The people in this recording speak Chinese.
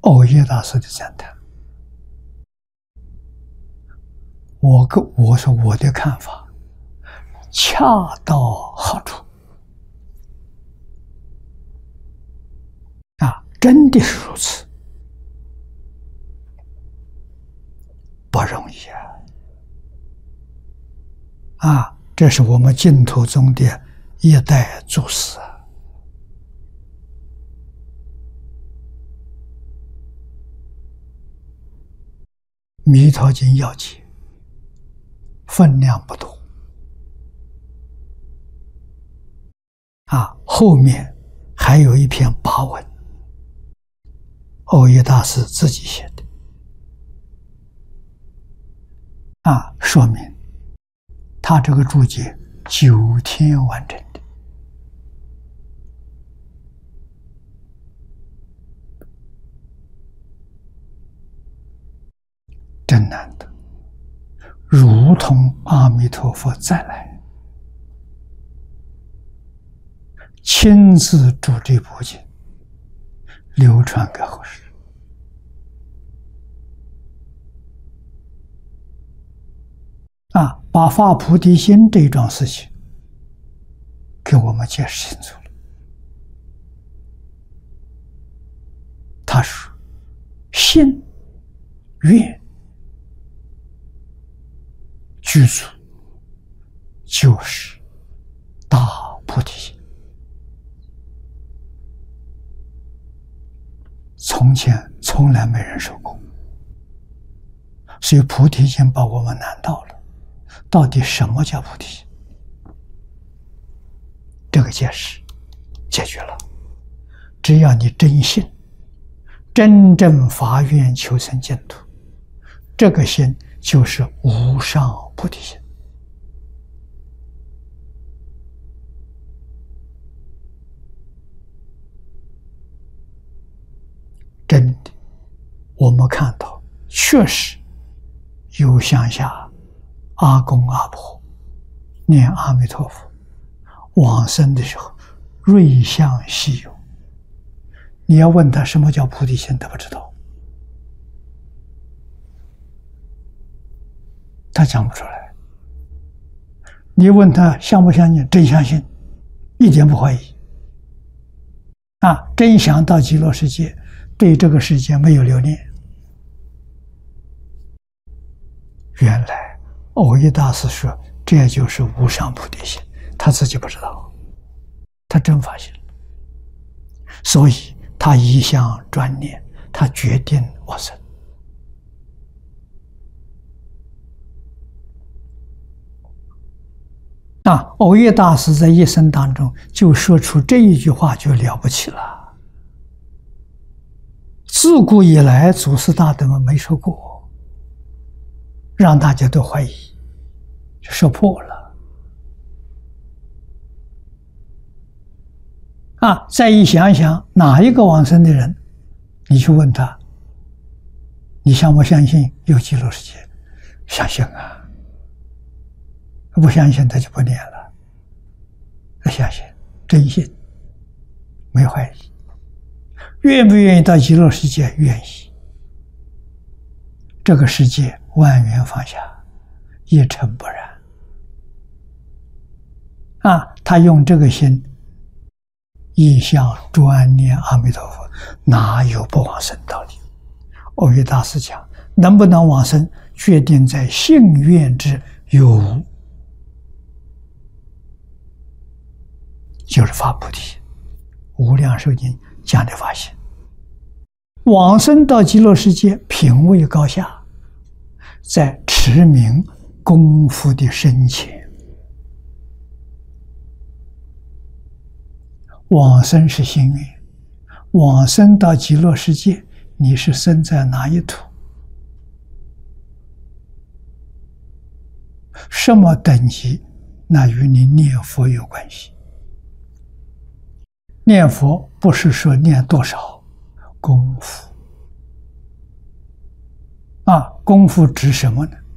耦耶大师的赞叹。我说我的看法恰到好处啊，真的是如此，不容易啊！这是我们净土宗的一代祖师啊。弥陀经要解分量不多啊，后面还有一篇跋文，耦耶大师自己写的啊，说明他这个注解9天完成的。真难得，如同阿弥陀佛再来，亲自主这部经，流传给后世。啊，把发菩提心这桩事情给我们解释清楚了。他说：“心、愿、具足，就是大菩提心。从前从来没人说过，所以菩提心把我们难到了。到底什么叫菩提心？这个解释解决了。只要你真信，真正发愿求生净土，这个心就是无上菩提心。真的，我们看到确实有乡下阿公阿婆念阿弥陀佛往生的时候瑞相稀有，你要问他什么叫菩提心，他不知道，他讲不出来。你问他相不相信，真相信，一点不怀疑啊！真想到极乐世界，对这个世界没有留恋。原来耦耶大师说，这就是无上菩提心，他自己不知道，他真发现了，所以他一向专念，他决定往生。耦耶大师在一生当中就说出这一句话，就了不起了。自古以来，祖师大德们没说过，让大家都怀疑，就说破了。再一想想，哪一个往生的人，你去问他，你相不相信有极乐世界？相信啊。不相信他就不念了，他相信，真信，没怀疑。愿不愿意到极乐世界？愿意。这个世界万缘放下，一尘不染。他用这个心一向专念阿弥陀佛，哪有不往生道理？耦耶大师讲，能不能往生，决定在信愿之有无，就是发菩提。无量寿经讲的发心，往生到极乐世界，品位高下，在持名功夫的深浅。往生是心愿，往生到极乐世界，你是生在哪一土？什么等级？那与你念佛有关系。念佛不是说念多少功夫功夫指什么呢？